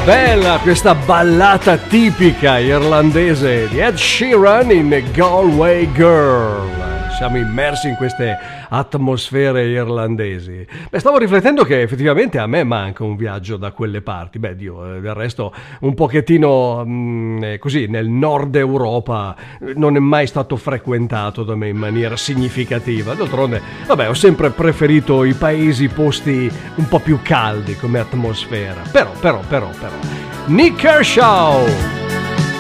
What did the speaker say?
Bella questa ballata tipica irlandese di Ed Sheeran in Galway Girl. Siamo immersi in queste atmosfere irlandesi. Beh, stavo riflettendo che effettivamente a me manca un viaggio da quelle parti. Beh, Dio, del resto un pochettino così nel nord Europa non è mai stato frequentato da me in maniera significativa. D'altronde, vabbè, ho sempre preferito i posti un po' più caldi come atmosfera. Però. Nick Kershaw!